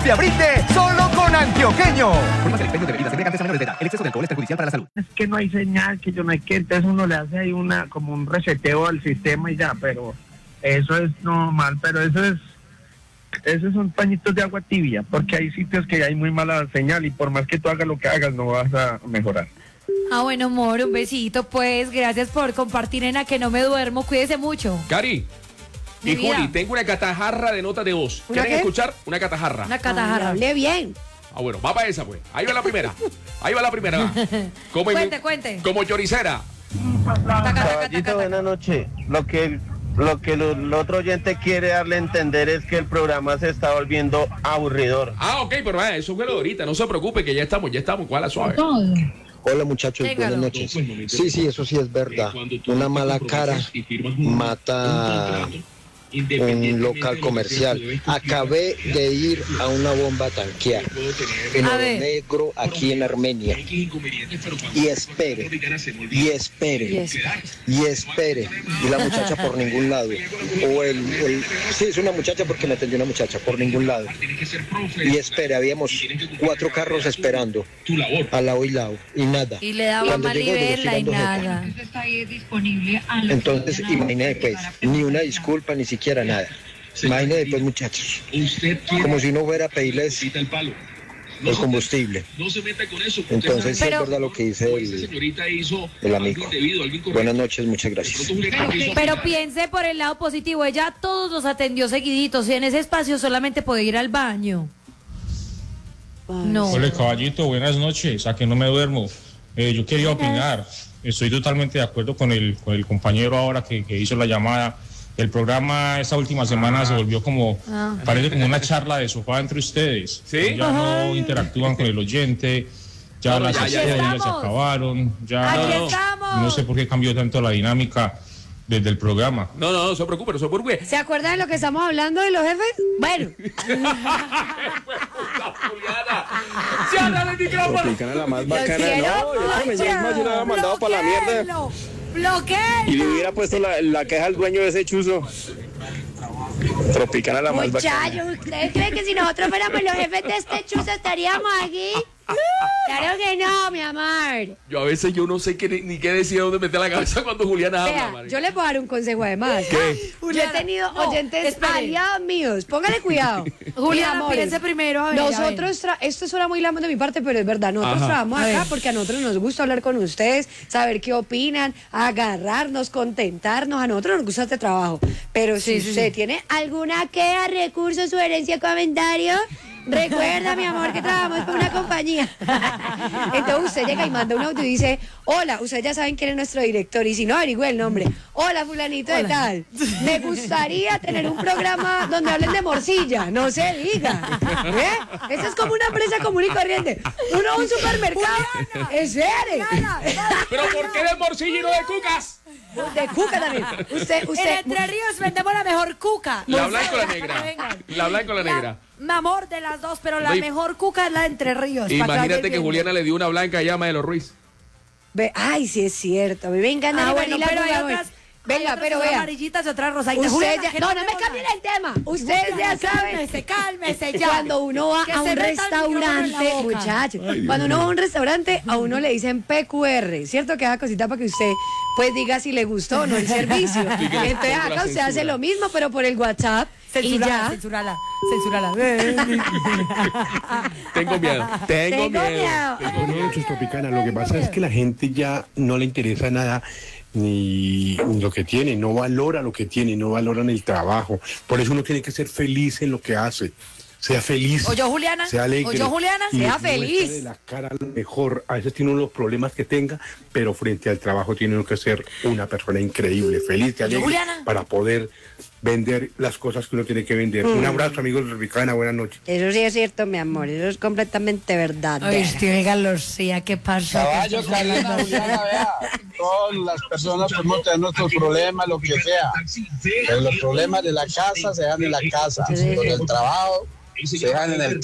Colombia brinde solo con antioqueño. Prueba el expendio de bebidas embriagantes a menores de edad. El exceso de alcohol es perjudicial para la salud. Es que no hay señal, que yo no hay que, entonces uno le hace ahí como un reseteo al sistema y ya, pero eso es normal, pero esos son pañitos de agua tibia, porque hay sitios que hay muy mala señal y por más que tú hagas lo que hagas no vas a mejorar. Ah, bueno, amor, un besito, pues. Gracias por compartir, nena, que no me duermo. Cuídese mucho. Cari y Juli, tengo una catajarra de notas de voz. ¿Quieren escuchar? Una catajarra. Una catajarra. Hable bien. Ah, bueno, va para esa, pues. Ahí va la primera. Va. Cuente. Como choricera. Caballito, buenas noches. Lo que el otro oyente quiere darle a entender es que el programa se está volviendo aburridor. Ah, ok, pero eso fue lo de ahorita. No se preocupe, que ya estamos. ¿Cuál es suave? Hola muchachos, buenas noches. Sí, eso sí es verdad. Una mala cara mata un local comercial. Acabé de ir a una bomba a tanquear en Oro Negro, aquí en Armenia. Y espere. Y la muchacha por ningún lado. Sí, es una muchacha porque me atendió una muchacha, por ningún lado. Y espere, habíamos 4 carros esperando, al lado y lado, y nada. Y le daba manivela y nada. Entonces, imagínate pues, ni una disculpa, ni siquiera nada. Imagínate pues, muchachos, como si no fuera a pedirles el combustible. Entonces, sí es verdad lo que dice el amigo. Buenas noches, muchas gracias. Pero piense por el lado positivo, ella a todos los atendió seguiditos y en ese espacio solamente puede ir al baño. No. Hola, caballito, buenas noches, a que no me duermo. Yo quería opinar, estoy totalmente de acuerdo con el compañero ahora que hizo la llamada. El programa esta última semana se volvió parece como una charla de sofá entre ustedes. ¿Sí? Ya no interactúan con el oyente, ya las historias se acabaron, no sé por qué cambió tanto la dinámica desde el programa. No se preocupe. ¿Se acuerdan de lo que estamos hablando de los jefes? Bueno. ¡Cierra el micrófono! Tropicana la más bacana. Yo la había mandado para la mierda. ¡Bloqueo! Y le hubiera puesto la queja al dueño de ese chuzo. Tropicana la más bacana. Muchachos, ¿ustedes creen que si nosotros fuéramos los jefes de este chuzo estaríamos aquí? Claro que no, mi amor. Yo a veces no sé ni qué decir, dónde meter la cabeza cuando Juliana habla. Vea, yo les voy a dar un consejo además. ¿Qué? Yo he tenido oyentes aliados míos. Póngale cuidado. Juliana, piense primero. Esto suena muy lamo de mi parte, pero es verdad. Nosotros trabajamos acá porque a nosotros nos gusta hablar con ustedes, saber qué opinan, agarrarnos, contentarnos. A nosotros nos gusta este trabajo. Pero si usted tiene alguna queja, recurso, sugerencia, comentario, recuerda, mi amor, que trabajamos con una compañía. Entonces usted llega y manda un audio y dice: hola, ustedes ya saben quién es nuestro director, y si no, averigüe el nombre. Hola, fulanito de tal. Me gustaría tener un programa donde hablen de morcilla. No se diga. Eso es como una empresa común y corriente. Uno va a un supermercado. ¿Es serio? ¿Pero por qué de morcilla y no de cucas? De cuca también. Usted. En Entre Ríos vendemos la mejor cuca. La blanca o la negra. La blanca o la negra. Mi amor, de las dos, pero la mejor cuca es la de Entre Ríos. Imagínate que Juliana le dio una blanca a Llama de los Ruiz. Ay, sí es cierto. Vengan a bueno, pero hay otras. Venga, pero vea. Amarillitas y otras rosaditas. No me cambien el tema. Ustedes ya saben. Cálmese ya. Cuando uno va a un restaurante, muchachos, cuando uno va a un restaurante, a uno le dicen PQR, ¿cierto? Que haga cosita para que usted pues diga si le gustó o no el servicio. Entonces acá usted hace lo mismo, pero por el WhatsApp. Censurala. Tengo miedo. Bueno, Tropicana, lo que pasa es que la gente ya no le interesa nada ni lo que tiene, no valora lo que tiene, no valoran el trabajo. Por eso uno tiene que ser feliz en lo que hace. Sea feliz. ¿Oyó Juliana? Sea alegre. Sea feliz. De la cara lo mejor. A veces tiene uno los problemas que tenga, pero frente al trabajo tiene uno que ser una persona increíble, feliz, alegre, para poder vender las cosas que uno tiene que vender. Un abrazo, amigos de Tropicana, buenas noches. Eso sí es cierto, mi amor, eso es completamente verdad. Oiga, Lucía, ¿qué pasa? Caballo, Carlina, Juliana, vea, todas las personas podemos tener nuestros problemas, lo que sea, pero los problemas de la casa se dan en la casa, los del trabajo se dejan en el